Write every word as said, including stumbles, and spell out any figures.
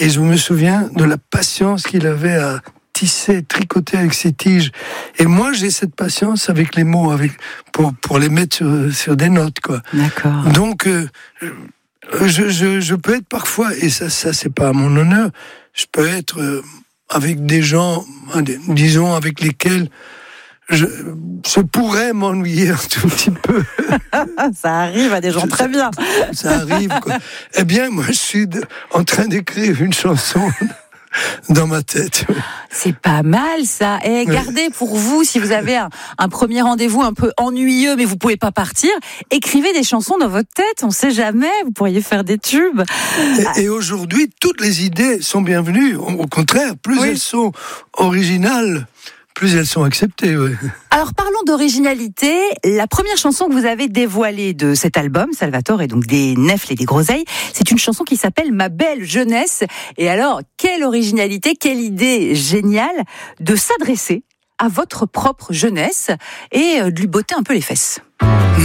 Et je me souviens de la patience qu'il avait à tisser, tricoter avec ses tiges. Et moi, j'ai cette patience avec les mots, avec pour pour les mettre sur, sur des notes, quoi. D'accord. Donc, euh, je, je je peux être parfois, et ça ça c'est pas à mon honneur, je peux être euh, avec des gens, disons, avec lesquels je, je pourrais m'ennuyer un tout petit peu. Ça arrive à des gens très bien. Ça arrive, quoi. Eh bien, moi, je suis de, en train d'écrire une chanson dans ma tête. C'est pas mal, ça. Et gardez pour vous, si vous avez un, un premier rendez-vous un peu ennuyeux, mais vous pouvez pas partir, écrivez des chansons dans votre tête. On sait jamais, vous pourriez faire des tubes. Et, et aujourd'hui, toutes les idées sont bienvenues. Au contraire, plus oui. elles sont originales, plus elles sont acceptées. Ouais. Alors parlons d'originalité. La première chanson que vous avez dévoilée de cet album, Salvatore, et donc des Nèfles et des Groseilles, c'est une chanson qui s'appelle Ma belle jeunesse. Et alors, quelle originalité, quelle idée géniale de s'adresser à votre propre jeunesse et de lui botter un peu les fesses.